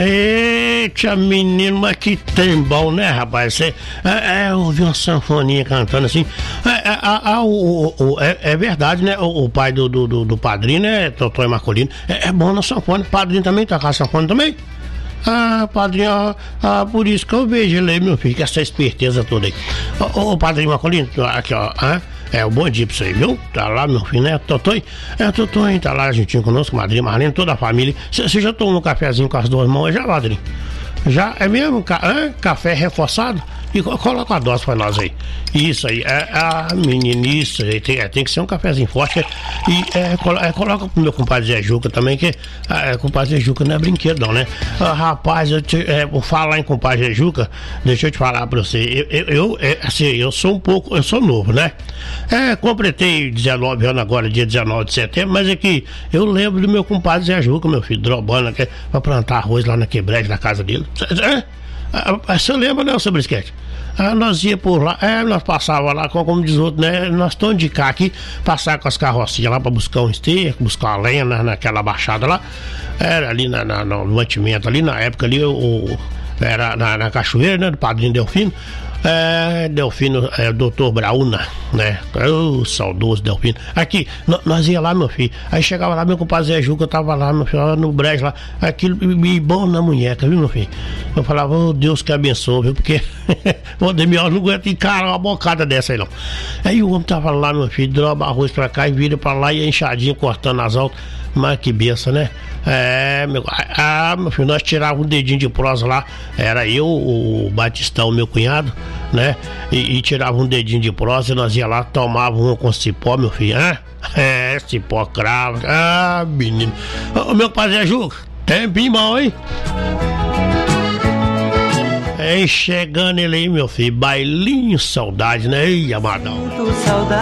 Eita, menino, mas que tem bom, né, rapaz? Eu ouvi uma sanfoninha cantando assim. É verdade, né? O pai do padrinho, né? Totó e Marcolino. É bom na sanfona. Padrinho também toca a sanfona também? Padrinho, por isso que eu vejo ele aí, meu filho, com essa esperteza toda aí. Ô, padrinho Marcolino, aqui, ó. Um bom dia pra você, viu? Tá lá, meu filho, né? Totói, tá lá juntinho conosco, madrinha, Marlene, toda a família. Você já tomou um cafezinho com as duas mãos, já, madrinha? Já? É mesmo? Café reforçado? E coloca a dose pra nós aí. Isso aí, menino, isso aí, tem que ser um cafezinho forte. Coloca pro meu compadre Zé Juca também, que compadre Zé Juca não é brinquedo não, né? Rapaz, vou falar em compadre Zé Juca, deixa eu te falar pra você, eu sou novo, né? Completei 19 anos agora, dia 19 de setembro, mas é que eu lembro do meu compadre Zé Juca, meu filho, drobando, pra plantar arroz lá na quebrete da casa dele. Você lembra, né, seu Brisquete? Nós ia por lá, nós passava lá, como diz outro, né? Nós estamos de cá aqui, passar com as carrocinhas lá pra buscar um esterco, buscar uma lenha naquela baixada lá. Era ali no mantimento, ali na época ali, era na cachoeira, né? Do padrinho Delfino. Delfino, doutor Brauna, né? Saudoso Delfino. Aqui, nós ia lá, meu filho. Aí chegava lá, meu compadre Zé Juca, eu tava lá, meu filho, no brejo lá. Aquilo me bom na munheca, viu, meu filho? Eu falava, Deus que abençoe, viu? Porque o Ademiel não aguenta encarar uma bocada dessa aí, não. Aí o homem tava lá, meu filho, droba arroz pra cá e vira pra lá e enxadinho cortando as altas. Mas que benção, né? Meu filho, nós tirávamos um dedinho de prosa lá. Era eu, o Batistão, meu cunhado, né? E tirava um dedinho de prosa e nós ia lá, tomávamos uma com cipó, meu filho. Cipó cravo. Menino. Meu pai Zé Juca, tempinho bom, hein? Chegando ele aí, meu filho. Bailinho, saudade, né? Ei, amadão.